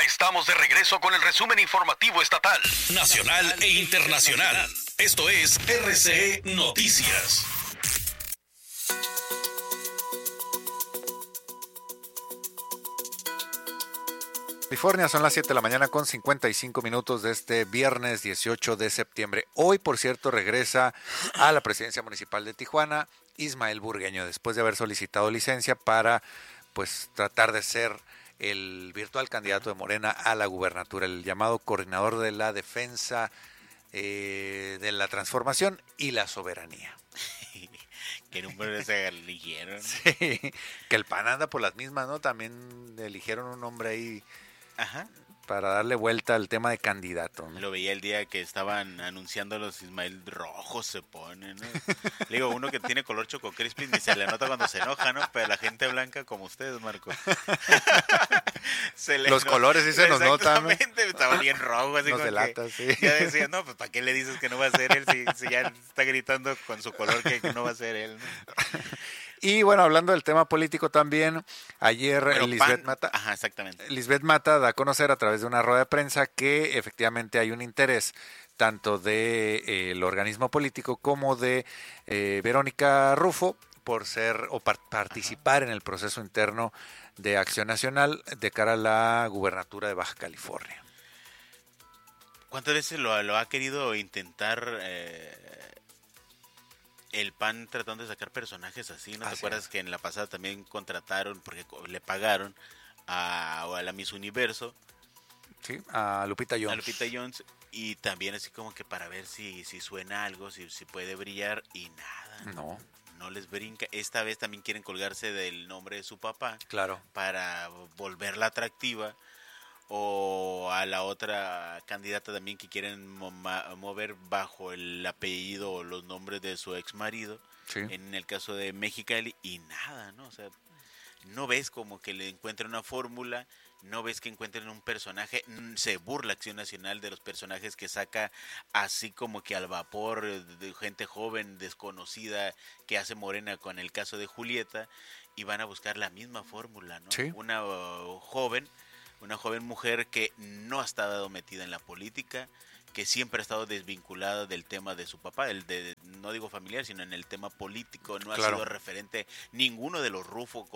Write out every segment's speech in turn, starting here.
estamos de regreso con el resumen informativo estatal, nacional e internacional. Esto es RCE Noticias. California, son las 7 de la mañana con 55 minutos de este viernes 18 de septiembre. Hoy, por cierto, regresa a la presidencia municipal de Tijuana Ismael Burgueño, después de haber solicitado licencia para pues tratar de ser el virtual candidato de Morena a la gubernatura, el llamado coordinador de la defensa de la transformación y la soberanía. ¿Qué número se eligieron? Sí, que el PAN anda por las mismas, ¿no? También eligieron un hombre ahí. Ajá. Para darle vuelta al tema de candidato, ¿no? Lo veía el día que estaban anunciando los Ismael rojos se ponen, ¿no? Le digo, uno que tiene color Choco Crispy ni se le nota cuando se enoja, ¿no? Pero la gente blanca como ustedes, Marco. Los colores sí se nos notan, ¿no? Exactamente, estaba bien rojo. Así nos como delata, sí. Ya decía, no, pues ¿para qué le dices que no va a ser él si ya está gritando con su color que no va a ser él, ¿no? Y bueno, hablando del tema político también, ayer Lisbeth Mata da a conocer a través de una rueda de prensa que efectivamente hay un interés tanto de el organismo político como de Verónica Rufo por ser o participar en el proceso interno de Acción Nacional de cara a la gubernatura de Baja California. ¿Cuántas veces lo ha querido intentar el PAN tratando de sacar personajes así? ¿No te acuerdas que en la pasada también contrataron, porque le pagaron a la Miss Universo? Sí, a Lupita Jones. A Lupita Jones, y también así como que para ver si suena algo, si puede brillar, y nada. No les brinca. Esta vez también quieren colgarse del nombre de su papá. Claro. Para volverla atractiva. O a la otra candidata también que quieren mover bajo el apellido o los nombres de su ex marido, sí. En el caso de Mexicali, y nada, ¿no? O sea, no ves como que le encuentren una fórmula, no ves que encuentren un personaje. Se burla Acción Nacional de los personajes que saca así como que al vapor, de gente joven, desconocida, que hace Morena con el caso de Julieta, y van a buscar la misma fórmula, ¿no? Sí. Una joven mujer que no ha estado metida en la política, que siempre ha estado desvinculada del tema de su papá, no digo familiar, sino en el tema político. No ha sido referente ninguno de los Rufo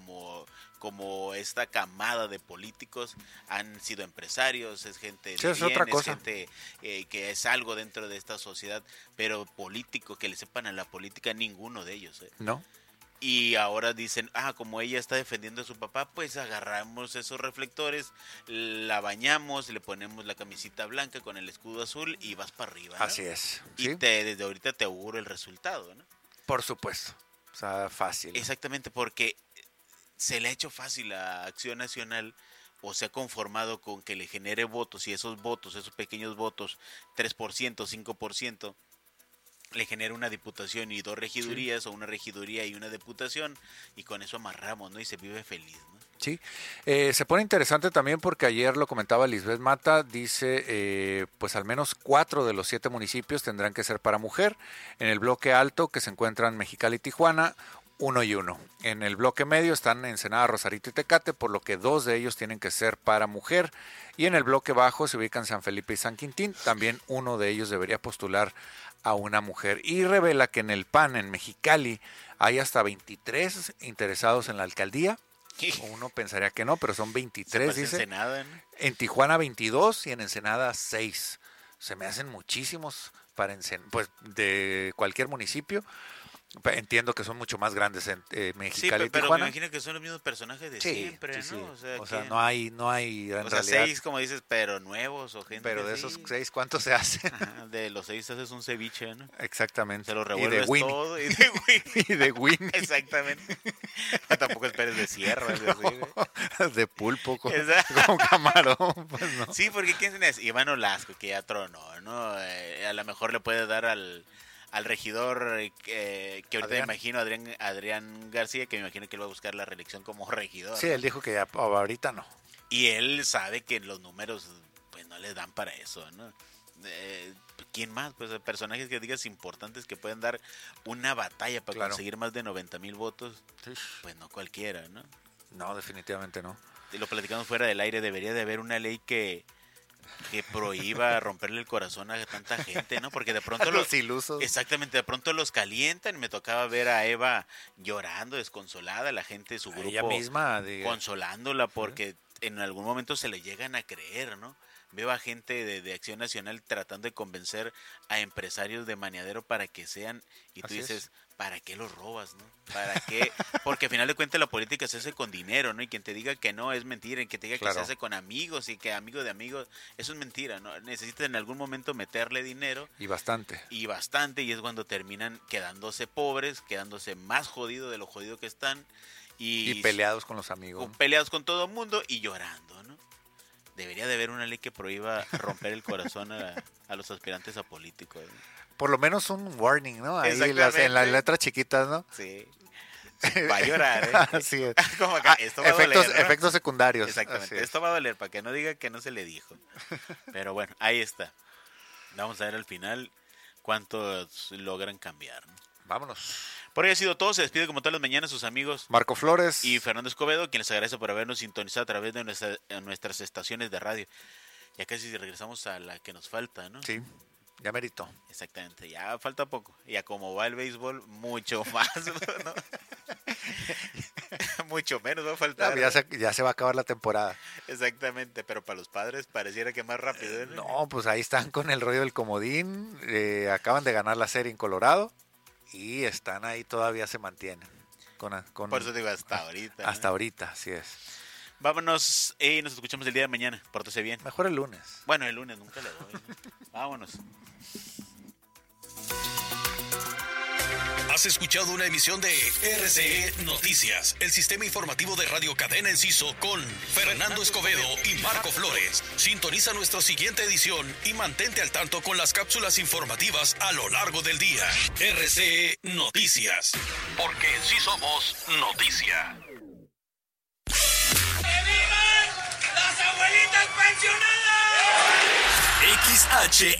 como esta camada de políticos. Han sido empresarios, es gente de bien, otra cosa. Es gente que es algo dentro de esta sociedad, pero político, que le sepan a la política, ninguno de ellos. No. Y ahora dicen, como ella está defendiendo a su papá, pues agarramos esos reflectores, la bañamos, le ponemos la camisita blanca con el escudo azul y vas para arriba, ¿no? Así es. ¿Sí? Y desde ahorita te auguro el resultado, ¿no? Por supuesto. O sea, fácil. Exactamente, porque se le ha hecho fácil a Acción Nacional, o se ha conformado con que le genere votos, y esos pequeños votos, 3%, 5%, le genera una diputación y 2 regidurías, sí. O una regiduría y una diputación, y con eso amarramos, ¿no? Y se vive feliz, ¿no? Sí, se pone interesante también porque ayer lo comentaba Lisbeth Mata, dice pues al menos 4 de los 7 municipios tendrán que ser para mujer. En el bloque alto, que se encuentran Mexicali y Tijuana, 1 y 1. En el bloque medio están Ensenada, Rosarito y Tecate, por lo que 2 de ellos tienen que ser para mujer. Y en el bloque bajo se ubican San Felipe y San Quintín, también uno de ellos debería postular a una mujer. Y revela que en el PAN, en Mexicali, hay hasta 23 interesados en la alcaldía. Uno pensaría que no, pero son 23, dice. Ensenada, ¿no? En Tijuana 22 y en Ensenada 6. Se me hacen muchísimos para pues de cualquier municipio. Entiendo que son mucho más grandes en Mexicali y pero Tijuana. me imagino que son los mismos personajes de siempre, ¿no? Sí. O sea, no hay en realidad. 6, como dices, pero nuevos o gente. Pero de así. esos 6, ¿cuántos se hacen? Ajá, de los 6 haces un ceviche, ¿no? Exactamente. Se lo revuelves todo. Y de Winnie. Exactamente. Tampoco esperes de sierra. De pulpo con camarón. Pues no. Sí, porque ¿quién es? Iván Olasco, que ya tronó, ¿no? A lo mejor le puede dar al regidor que ahorita imagino, Adrián García, que me imagino que él va a buscar la reelección como regidor. Sí, él dijo que ya, ahorita no. Y él sabe que los números pues no les dan para eso, ¿no? ¿Quién más? Pues personajes que digas importantes que pueden dar una batalla para conseguir más de 90,000 votos. Pues no cualquiera, ¿no? No, definitivamente no. lo platicamos fuera del aire, debería de haber una ley que prohíba romperle el corazón a tanta gente, ¿no? Porque de pronto los ilusos. Exactamente, de pronto los calientan. Me tocaba ver a Eva llorando, desconsolada, la gente de su grupo ella misma consolándola porque en algún momento se le llegan a creer, ¿no? Veo a gente de Acción Nacional tratando de convencer a empresarios de Maniadero para que sean, y tú dices, ¿para qué los robas, no? ¿Para qué? Porque al final de cuentas la política se hace con dinero, ¿no? Y quien te diga que no es mentira, y quien te diga que se hace con amigos y que amigo de amigos, eso es mentira, ¿no? Necesitas en algún momento meterle dinero. Y bastante, y es cuando terminan quedándose pobres, quedándose más jodidos de lo jodido que están. Y peleados con los amigos. Peleados con todo el mundo y llorando, ¿no? Debería de haber una ley que prohíba romper el corazón a los aspirantes a políticos, ¿no? Por lo menos un warning, ¿no? Ahí en las letras chiquitas, ¿no? Sí. Va a llorar, ¿eh? Así es. Como acá, esto va a doler, ¿no? Efectos secundarios. Exactamente. Esto va a doler para que no diga que no se le dijo. Pero bueno, ahí está. Vamos a ver al final cuántos logran cambiar, ¿no? Vámonos. Por hoy ha sido todo. Se despide como todas las mañanas sus amigos Marco Flores y Fernando Escobedo, quien les agradece por habernos sintonizado a través de nuestras estaciones de radio. Ya casi regresamos a la que nos falta, ¿no? Sí, ya merito. Exactamente, ya falta poco. Ya como va el béisbol, mucho más, ¿no? Mucho menos va a faltar. Ya se va a acabar la temporada. Exactamente, pero para los padres pareciera que más rápido, ¿no? No, pues ahí están con el rollo del comodín. Acaban de ganar la serie en Colorado y están ahí, todavía se mantienen. Por eso digo, hasta ahorita. Hasta ahorita, así es. Vámonos y nos escuchamos el día de mañana. Pórtese bien. Mejor el lunes. Bueno, el lunes nunca le doy, ¿no? Vámonos. Has escuchado una emisión de RCE Noticias, el sistema informativo de Radio Cadena Enciso con Fernando Escobedo y Marco Flores. Sintoniza nuestra siguiente edición y mantente al tanto con las cápsulas informativas a lo largo del día. RCE Noticias, porque en sí somos noticia. ¡Que vivan las abuelitas pensionadas!